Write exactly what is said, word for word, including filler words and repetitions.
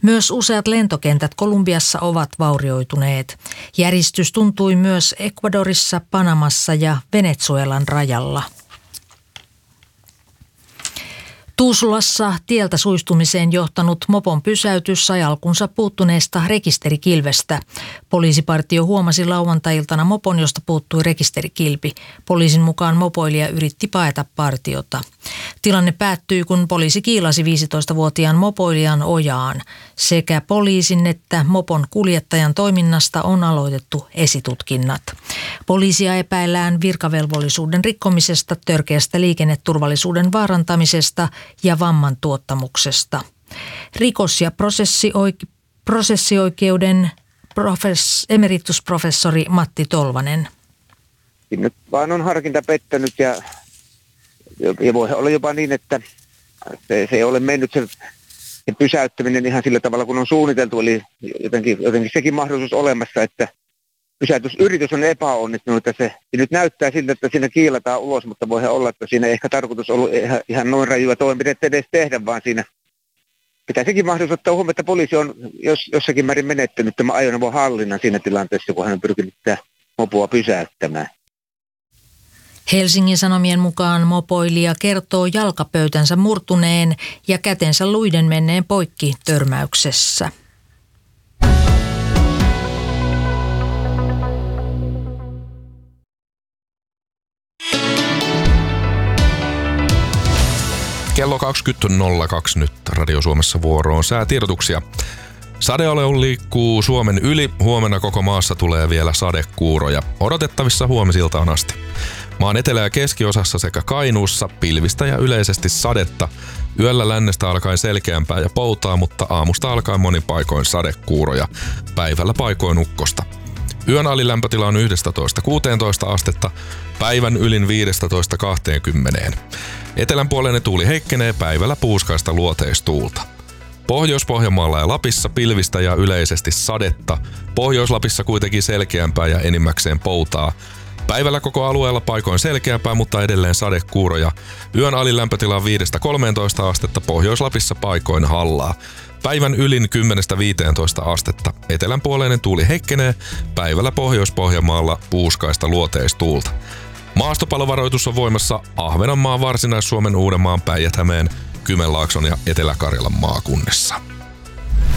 Myös useat lentokentät Kolumbiassa ovat vaurioituneet. Järistys tuntui myös Ecuadorissa, Panamassa ja Venezuelan rajalla. Tuusulassa tieltä suistumiseen johtanut mopon pysäytys sai alkunsa puuttuneesta rekisterikilvestä. Poliisipartio huomasi lauantai-iltana mopon, josta puuttui rekisterikilpi. Poliisin mukaan mopoilija yritti paeta partiota. Tilanne päättyi, kun poliisi kiilasi viisitoistavuotiaan mopoilijan ojaan. Sekä poliisin että mopon kuljettajan toiminnasta on aloitettu esitutkinnat. Poliisia epäillään virkavelvollisuuden rikkomisesta, törkeästä liikenneturvallisuuden vaarantamisesta ja vamman tuottamuksesta. Rikos- ja prosessioike- prosessioikeuden profes- emeritusprofessori Matti Tolvanen. Nyt vaan on harkinta pettänyt ja, ja voi olla jopa niin, että se, se ei ole mennyt se, se pysäyttäminen ihan sillä tavalla kun on suunniteltu. Eli jotenkin, jotenkin sekin mahdollisuus olemassa, että pysäytysyritys on epäonnistunut. Se, se nyt näyttää siltä, että siinä kiilataan ulos, mutta voi olla, että siinä ei ehkä tarkoitus ollut ihan, ihan noin rajua toimenpiteitä edes tehdä, vaan siinä pitää sekin mahdollisuus ottaa huomioon, että poliisi on jos, jossakin määrin menettänyt tämä ajoneuvon hallinnan siinä tilanteessa, kun hän on pyrkinyt tätä mopoa pysäyttämään. Helsingin Sanomien mukaan mopoilija kertoo jalkapöytänsä murtuneen ja kätensä luiden menneen poikki törmäyksessä. Kello kaksikymmentä nolla kaksi nyt Radio Suomessa vuoroon säätiedotuksia. Sadealue liikkuu Suomen yli. Huomenna koko maassa tulee vielä sadekuuroja. Odotettavissa huomisiltaan asti. Maan etelä- ja keskiosassa sekä Kainuussa pilvistä ja yleisesti sadetta. Yöllä lännestä alkaen selkeämpää ja poutaa, mutta aamusta alkaen monin paikoin sadekuuroja. Päivällä paikoin ukkosta. Yön alilämpötila on yksitoista kuusitoista astetta, päivän ylin viisitoista kaksikymmentä. Etelän puoleinen tuuli heikkenee, päivällä puuskaista luoteistuulta. Pohjois-Pohjanmaalla ja Lapissa pilvistä ja yleisesti sadetta. Pohjois-Lapissa kuitenkin selkeämpää ja enimmäkseen poutaa. Päivällä koko alueella paikoin selkeämpää, mutta edelleen sadekuuroja. Yön alilämpötila on viidestä kolmeentoista astetta, Pohjois-Lapissa paikoin hallaa. Päivän ylin kymmenestä viiteentoista astetta. Etelän puoleinen tuuli heikkenee, päivällä Pohjois-Pohjanmaalla puuskaista luoteistuulta. Maastopalovaroitus on voimassa Ahvenanmaan, Varsinais-Suomen, Uudenmaan, Päijät-Hämeen, Kymenlaakson ja Etelä-Karjalan maakunnissa.